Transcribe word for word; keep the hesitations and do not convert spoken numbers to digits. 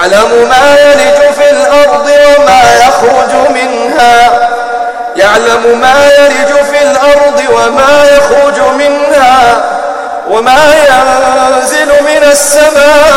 يعلم ما يلج في الأرض وما يخرج منها يعلم ما يلج في الأرض وما يخرج منها وما ينزل من السماء